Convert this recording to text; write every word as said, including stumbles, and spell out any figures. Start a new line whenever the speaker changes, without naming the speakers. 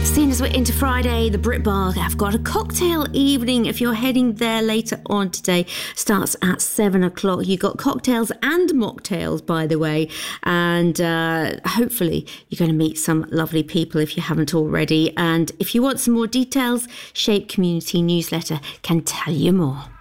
Seeing as we're into Friday, the Brit Bar have got a cocktail evening. If you're heading there later on today, starts at seven o'clock. You've got cocktails and mocktails, by the way. And uh, hopefully you're going to meet some lovely people if you haven't already. And if you want some more details, Shape Community Newsletter can tell you more.